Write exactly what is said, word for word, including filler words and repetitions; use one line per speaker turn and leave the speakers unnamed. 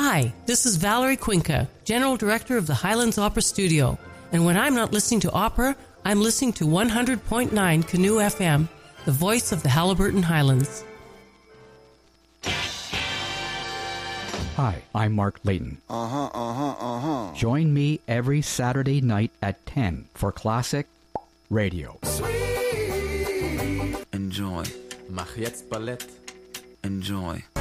Hi, this is Valerie Cuenca, General Director of the Highlands Opera Studio. And when I'm not listening to opera, I'm listening to one hundred point nine Canoe F M, the voice of the Haliburton Highlands.
Hi, I'm Mark Layton.
Uh-huh, uh-huh, uh-huh.
Join me every Saturday night at ten for Classic Radio.
Sweet. Enjoy.
Mach jetzt Ballett.
Enjoy.